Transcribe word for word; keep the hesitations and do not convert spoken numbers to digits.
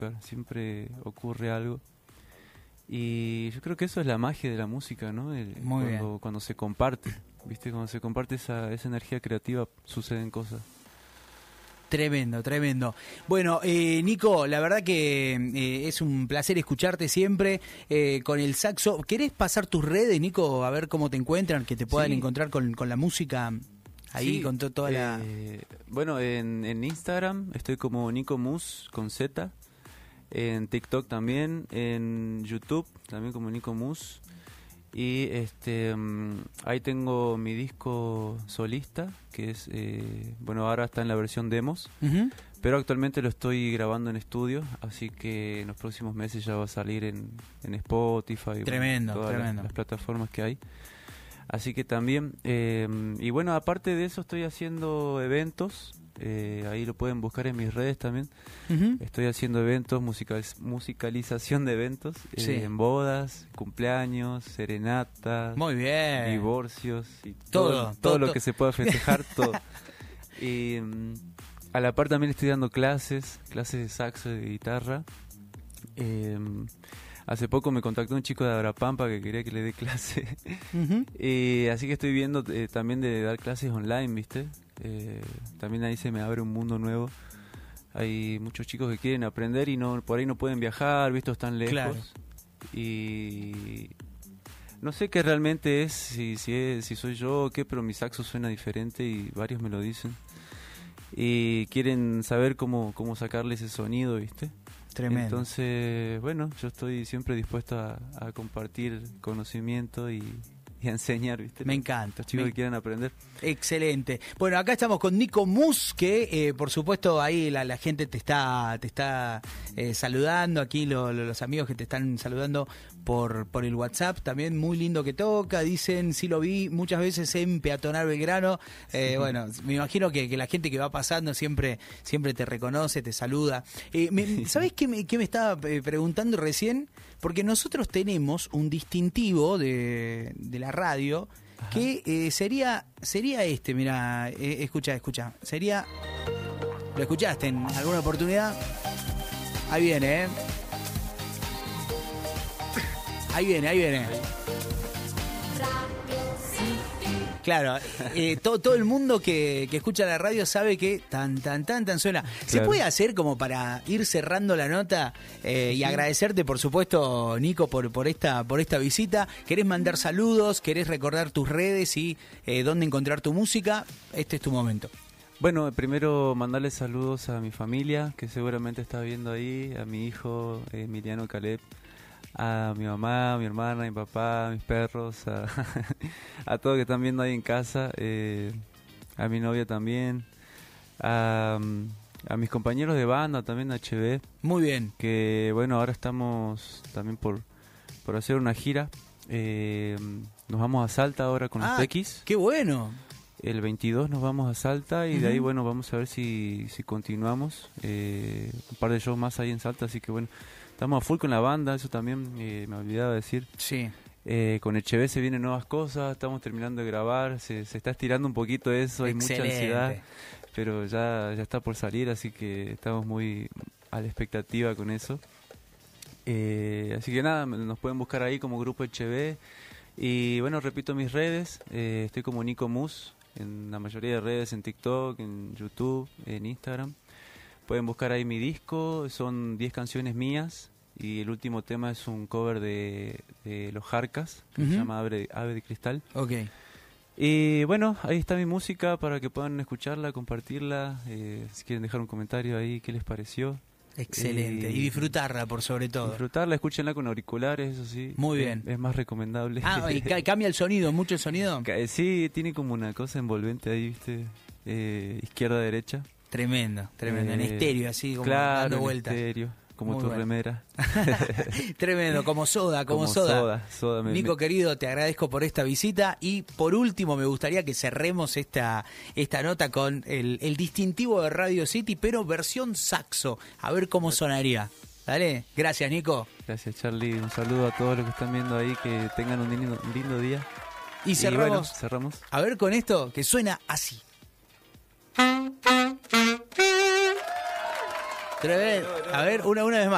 siempre ocurre algo. Y yo creo que eso es la magia de la música, ¿no? El, Muy cuando, bien. cuando se comparte, ¿viste? Cuando se comparte esa, esa energía creativa, suceden cosas. Tremendo, tremendo. Bueno, eh, Nico, la verdad que eh, es un placer escucharte siempre eh, con el saxo. ¿Querés pasar tus redes, Nico, a ver cómo te encuentran, que te puedan Sí. encontrar con, con la música ahí, Sí, con to- toda la... eh, bueno, en, en Instagram estoy como Nico Mus con Z, en TikTok también, en YouTube también como Nico Mus, y este mm, ahí tengo mi disco solista, que es, eh, bueno, ahora está en la versión demos, Ujú. pero actualmente lo estoy grabando en estudio, así que en los próximos meses ya va a salir en, en Spotify, bueno, Tremendo, todas las- tremendo. las plataformas que hay. Así que también, eh, y bueno, aparte de eso estoy haciendo eventos, eh, ahí lo pueden buscar en mis redes también. Ujú. Estoy haciendo eventos, musical, musicalización de eventos, eh, Sí. en bodas, cumpleaños, serenatas, Muy bien. divorcios, y Todo, todo, todo, todo, lo todo. que se pueda festejar, todo. Y mm, a la par también estoy dando clases, clases de saxo y de guitarra. Eh, hace poco me contactó un chico de Abrapampa que quería que le dé clase. Ujú. Y así que estoy viendo eh, también de dar clases online, ¿viste? Eh, también ahí se me abre un mundo nuevo. Hay muchos chicos que quieren aprender y no por ahí no pueden viajar, ¿viste? Están lejos. Claro. Y no sé qué realmente es, si, si, es, si soy yo o qué, pero mi saxo suena diferente y varios me lo dicen. Y quieren saber cómo, cómo sacarle ese sonido, ¿viste? Tremendo. Entonces, bueno, yo estoy siempre dispuesto a, a compartir conocimiento y, y a enseñar, ¿viste? Me encanta. Los chicos Me- que quieran aprender. Excelente. Bueno, acá estamos con Nico Mus, que eh, por supuesto ahí la, la gente te está te está eh, saludando, aquí lo- lo- los amigos que te están saludando por, por el WhatsApp, también muy lindo que toca, dicen, sí lo vi muchas veces en Peatonal Belgrano. Eh, bueno, me imagino que, que la gente que va pasando siempre siempre te reconoce, te saluda. Eh, me- ¿Sabés qué me, qué me estaba eh, preguntando recién? Porque nosotros tenemos un distintivo de, de la radio que eh, sería sería este, mira, eh, escucha, escucha, sería, ¿lo escuchaste en alguna oportunidad? Ahí viene, ¿eh? Ahí viene, ahí viene. Claro, eh, todo, todo el mundo que, que escucha la radio sabe que tan, tan, tan, tan suena. ¿Se Claro. puede hacer como para ir cerrando la nota eh, y Sí. agradecerte, por supuesto, Nico, por, por, esta, por esta visita? ¿Querés mandar saludos? ¿Querés recordar tus redes y eh, dónde encontrar tu música? Este es tu momento. Bueno, primero mandarle saludos a mi familia, que seguramente está viendo ahí, a mi hijo eh, Emiliano Caleb, a mi mamá, a mi hermana, a mi papá, a mis perros, a, a todos que están viendo ahí en casa, eh, a mi novia también, a, a mis compañeros de banda también, H B, Muy bien. que bueno, ahora estamos también por, por hacer una gira. Eh, nos vamos a Salta ahora con los Ah, Tequis. qué bueno. El veintidós nos vamos a Salta y de ahí, Ujú. bueno, vamos a ver si, si continuamos. Eh, un par de shows más ahí en Salta, así que bueno, estamos a full con la banda, eso también eh, me olvidaba decir. Sí. Eh, con el H B se vienen nuevas cosas, estamos terminando de grabar, se, se está estirando un poquito eso, hay mucha Excelente. ansiedad, pero ya, ya está por salir, así que estamos muy a la expectativa con eso. Eh, así que nada, nos pueden buscar ahí como Grupo H B. Y bueno, repito mis redes, eh, estoy como Nico Mus en la mayoría de redes, en TikTok, en YouTube, en Instagram. Pueden buscar ahí mi disco, son diez canciones mías y el último tema es un cover de, de Los Jarcas, que Ujú. se llama Ave, Ave de Cristal. Ok. Y bueno, ahí está mi música para que puedan escucharla, compartirla, eh, si quieren dejar un comentario ahí, qué les pareció. Excelente. Eh, Y disfrutarla, por sobre todo. Disfrutarla, escúchenla con auriculares, eso sí. Muy es- bien. Es, más recomendable. Ah, y ca- cambia el sonido, mucho el sonido. Ca- Sí, tiene como una cosa envolvente ahí, ¿viste? Eh, izquierda-derecha. Tremendo, tremendo. En Eh, estéreo, así como claro, dando en vueltas. estéreo, como Muy tu bueno. remera. Tremendo, como soda, como, Como soda. soda, soda, me- Nico me- querido, te agradezco por esta visita y por último me gustaría que cerremos esta, esta nota con el, el distintivo de Radio City, pero versión saxo. A ver cómo sonaría. Dale, gracias Nico. Gracias, Charlie. Un saludo a todos los que están viendo ahí, que tengan un lindo, un lindo día. Y Y bueno, cerramos. cerramos. A ver con esto que suena así. Tremendo. A ver, una, una vez más.